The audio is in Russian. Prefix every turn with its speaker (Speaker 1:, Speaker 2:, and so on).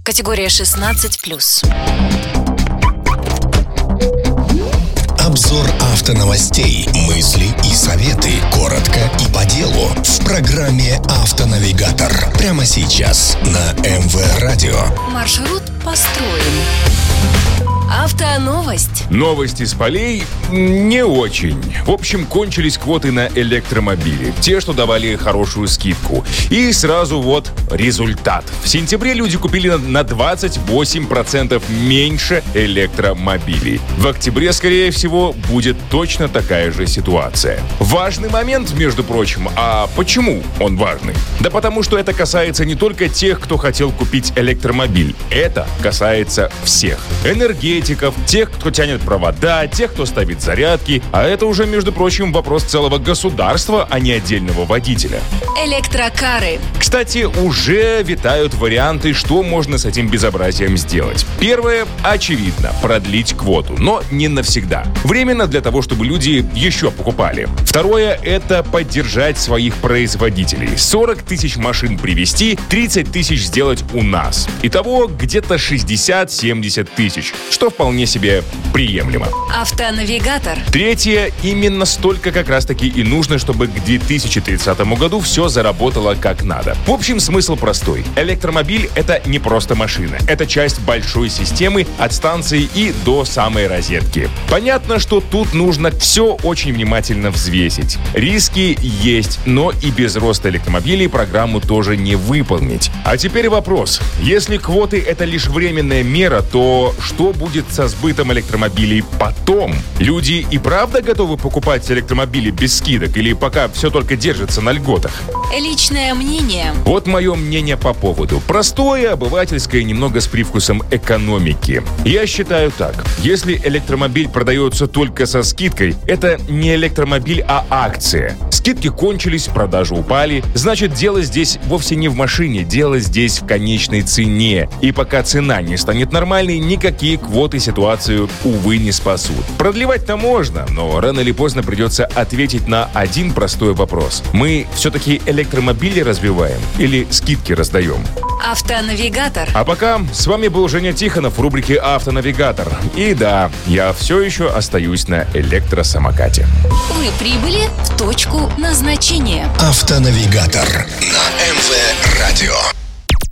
Speaker 1: Категория 16+.
Speaker 2: Обзор автоновостей, мысли и советы. Коротко и по делу. В программе «Автонавигатор». Прямо сейчас на МВ Радио.
Speaker 1: Маршрут построен. Автоновость.
Speaker 3: Новость из полей не очень. В общем, кончились квоты на электромобили. Те, что давали хорошую скидку. И сразу вот результат. В сентябре люди купили на 28% меньше электромобилей. В октябре, скорее всего, будет точно такая же ситуация. Важный момент, между прочим. А почему он важный? Да потому что это касается не только тех, кто хотел купить электромобиль. Это касается всех. Энергетиков, тех, кто тянет провода, тех, кто ставит зарядки. А это уже, между прочим, вопрос целого государства, а не отдельного водителя.
Speaker 1: Электрокары.
Speaker 3: Кстати, уже витают варианты, что можно с этим безобразием сделать. Первое, очевидно, продлить квоту, но не навсегда. Временно для того, чтобы люди еще покупали. Второе, это поддержать своих производителей. 40 тысяч машин привезти, 30 тысяч сделать у нас. Итого где-то 60-70 тысяч, что вполне себе приемлемо.
Speaker 1: Автонавигатор.
Speaker 3: Третье, именно столько как раз-таки и нужно, чтобы к 2030 году все заработало как надо. В общем, смысл простой. Электромобиль — это не просто машина. Это часть большой системы от станции и до самой розетки. Понятно, что тут нужно все очень внимательно взвесить. Риски есть, но и без роста электромобилей программу тоже не выполнить. А теперь вопрос. Если квоты — это лишь временная мера, то что будет со сбытом электромобилей потом? Люди и правда готовы покупать электромобили без скидок или пока все только держится на льготах?
Speaker 1: Личное мнение.
Speaker 3: Вот мое мнение по поводу. Простое, обывательское, немного с привкусом экономики. Я считаю так. Если электромобиль продается только со скидкой, это не электромобиль, а акция. Скидки кончились, продажи упали. Значит, дело здесь вовсе не в машине, дело здесь в конечной цене. И пока цена не станет нормальной, никакие квоты ситуацию, увы, не спасут. Продлевать-то можно, но рано или поздно придется ответить на один простой вопрос. Мы все-таки электромобили развиваем или скидки раздаем?
Speaker 1: Автонавигатор.
Speaker 3: А пока с вами был Женя Тихонов в рубрике «Автонавигатор». И да, я все еще остаюсь на электросамокате.
Speaker 1: Вы прибыли в точку назначения.
Speaker 2: Автонавигатор на МВ Радио.